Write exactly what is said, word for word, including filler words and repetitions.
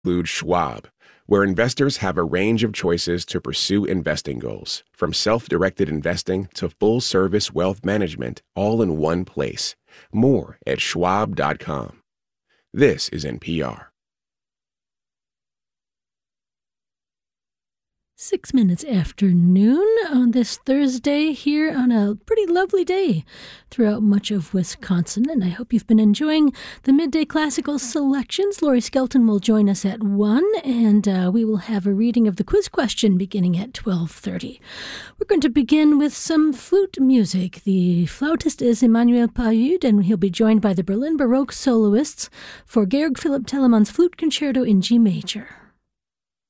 include Schwab, where investors have a range of choices to pursue investing goals, from self-directed investing to full-service wealth management, all in one place. More at schwab dot com. This is N P R. Six minutes after noon on this Thursday here on a pretty lovely day throughout much of Wisconsin. And I hope you've been enjoying the Midday Classical selections. Laurie Skelton will join us at one, and uh, we will have a reading of the quiz question beginning at twelve thirty. We're going to begin with some flute music. The flautist is Emmanuel Pahud, and he'll be joined by the Berlin Baroque soloists for Georg Philipp Telemann's Flute Concerto in G major.